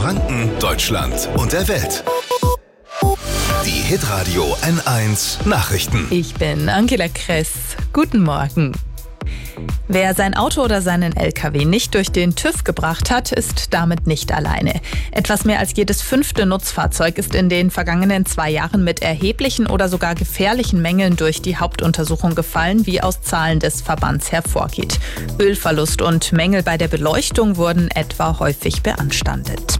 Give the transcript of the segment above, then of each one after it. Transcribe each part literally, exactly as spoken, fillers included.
Franken, Deutschland und der Welt. Die Hitradio N eins Nachrichten. Ich bin Angela Kress. Guten Morgen. Wer sein Auto oder seinen L K W nicht durch den TÜV gebracht hat, ist damit nicht alleine. Etwas mehr als jedes fünfte Nutzfahrzeug ist in den vergangenen zwei Jahren mit erheblichen oder sogar gefährlichen Mängeln durch die Hauptuntersuchung gefallen, wie aus Zahlen des Verbands hervorgeht. Ölverlust und Mängel bei der Beleuchtung wurden etwa häufig beanstandet.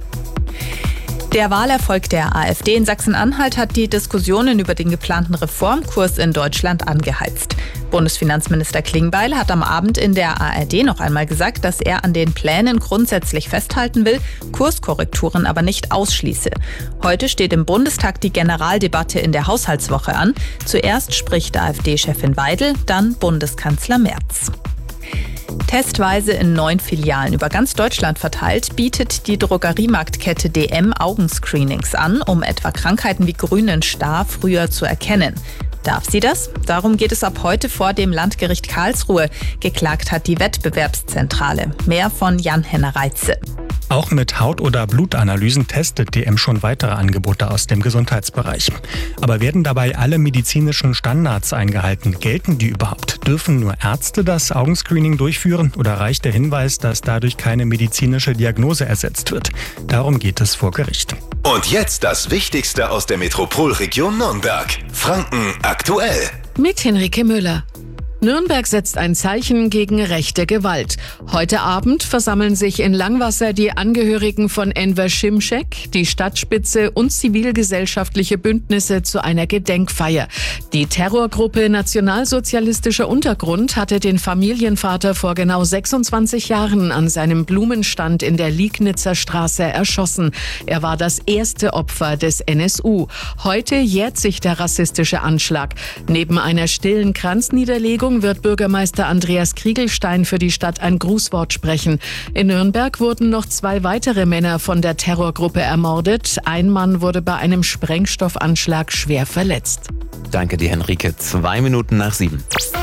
Der Wahlerfolg der AfD in Sachsen-Anhalt hat die Diskussionen über den geplanten Reformkurs in Deutschland angeheizt. Bundesfinanzminister Klingbeil hat am Abend in der A R D noch einmal gesagt, dass er an den Plänen grundsätzlich festhalten will, Kurskorrekturen aber nicht ausschließe. Heute steht im Bundestag die Generaldebatte in der Haushaltswoche an. Zuerst spricht AfD-Chefin Weidel, dann Bundeskanzler Merz. Testweise in neun Filialen über ganz Deutschland verteilt, bietet die Drogeriemarktkette D M Augenscreenings an, um etwa Krankheiten wie grünen Star früher zu erkennen. Darf sie das? Darum geht es ab heute vor dem Landgericht Karlsruhe. Geklagt hat die Wettbewerbszentrale. Mehr von Jan-Henner Reitze. Auch mit Haut- oder Blutanalysen testet D M schon weitere Angebote aus dem Gesundheitsbereich. Aber werden dabei alle medizinischen Standards eingehalten? Gelten die überhaupt? Dürfen nur Ärzte das Augenscreening durchführen oder reicht der Hinweis, dass dadurch keine medizinische Diagnose ersetzt wird? Darum geht es vor Gericht. Und jetzt das Wichtigste aus der Metropolregion Nürnberg. Franken aktuell. Mit Henrike Müller. Nürnberg setzt ein Zeichen gegen rechte Gewalt. Heute Abend versammeln sich in Langwasser die Angehörigen von Enver Şimşek, die Stadtspitze und zivilgesellschaftliche Bündnisse zu einer Gedenkfeier. Die Terrorgruppe Nationalsozialistischer Untergrund hatte den Familienvater vor genau sechsundzwanzig Jahren an seinem Blumenstand in der Liegnitzer Straße erschossen. Er war das erste Opfer des N S U. Heute jährt sich der rassistische Anschlag. Neben einer stillen Kranzniederlegung wird Bürgermeister Andreas Kriegelstein für die Stadt ein Grußwort sprechen. In Nürnberg wurden noch zwei weitere Männer von der Terrorgruppe ermordet. Ein Mann wurde bei einem Sprengstoffanschlag schwer verletzt. Danke dir, Henrike. Zwei Minuten nach sieben.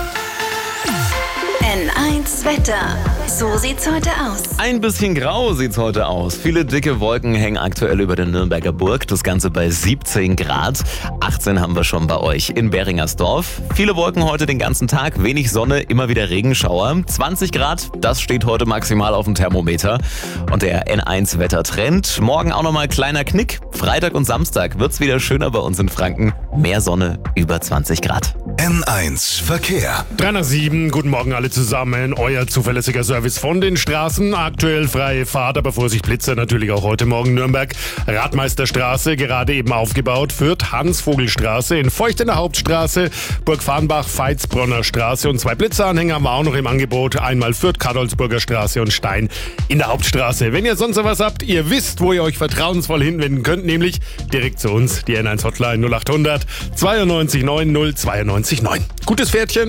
N eins Wetter. So sieht's heute aus. Ein bisschen grau sieht's heute aus. Viele dicke Wolken hängen aktuell über der Nürnberger Burg. Das Ganze bei siebzehn Grad. achtzehn haben wir schon bei euch in Beringersdorf. Viele Wolken heute den ganzen Tag. Wenig Sonne, immer wieder Regenschauer. zwanzig Grad, das steht heute maximal auf dem Thermometer. Und der N eins Wettertrend. Morgen auch nochmal kleiner Knick. Freitag und Samstag wird's wieder schöner bei uns in Franken. Mehr Sonne, über zwanzig Grad. N eins Verkehr. drei nach sieben, guten Morgen alle zusammen. Euer zuverlässiger Service von den Straßen. Aktuell freie Fahrt, aber Vorsicht Blitzer natürlich auch heute Morgen. Nürnberg, Radmeisterstraße, gerade eben aufgebaut. Fürth, Hans-Vogel-Straße, in Feucht in der Hauptstraße, Burg-Farnbach, Veitsbronner Straße und zwei Blitzeranhänger haben wir auch noch im Angebot. Einmal Fürth, Kadolsburger Straße und Stein in der Hauptstraße. Wenn ihr sonst noch was habt, ihr wisst, wo ihr euch vertrauensvoll hinwenden könnt, nämlich direkt zu uns, die N eins Hotline null acht hundert zweiundneunzig neun null zweiundneunzig neun. Gutes Pferdchen.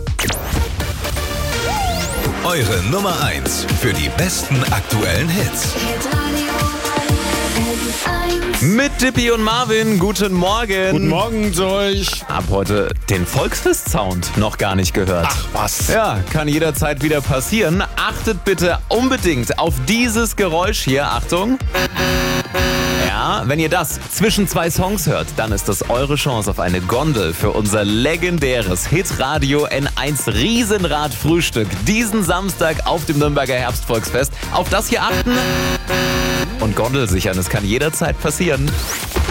Eure Nummer eins für die besten aktuellen Hits. Mit Dippy und Marvin, guten Morgen. Guten Morgen zu euch. Hab heute den Volksfest-Sound noch gar nicht gehört. Ach was. Ja, kann jederzeit wieder passieren. Achtet bitte unbedingt auf dieses Geräusch hier. Achtung. Ja, wenn ihr das zwischen zwei Songs hört, dann ist das eure Chance auf eine Gondel für unser legendäres Hitradio N eins Riesenrad-Frühstück diesen Samstag auf dem Nürnberger Herbstvolksfest. Auf das hier achten und Gondel sichern, es kann jederzeit passieren.